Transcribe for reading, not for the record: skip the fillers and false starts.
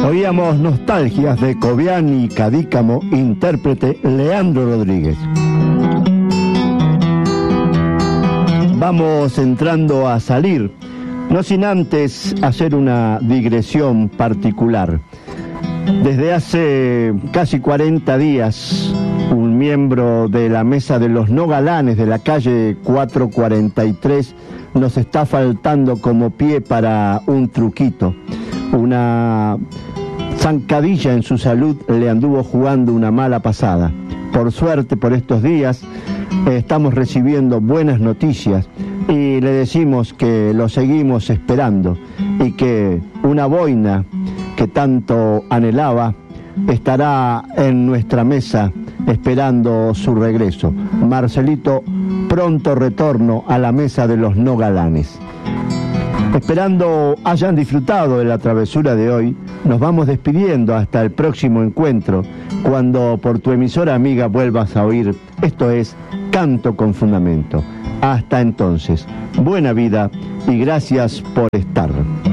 Oíamos Nostalgias de Cobian y Cadícamo, intérprete Leandro Rodríguez. Vamos entrando a salir, no sin antes hacer una digresión particular. Desde hace casi 40 días, un miembro de la Mesa de los No Galanes de la calle 443 nos está faltando como pie para un truquito. Una zancadilla en su salud le anduvo jugando una mala pasada. Por suerte, por estos días, estamos recibiendo buenas noticias y le decimos que lo seguimos esperando y que una boina que tanto anhelaba estará en nuestra mesa esperando su regreso. Marcelito, pronto retorno a la Mesa de los No Galanes. Esperando hayan disfrutado de la travesura de hoy, nos vamos despidiendo hasta el próximo encuentro, cuando por tu emisora amiga vuelvas a oír, esto es Canto con Fundamento. Hasta entonces, buena vida y gracias por estar.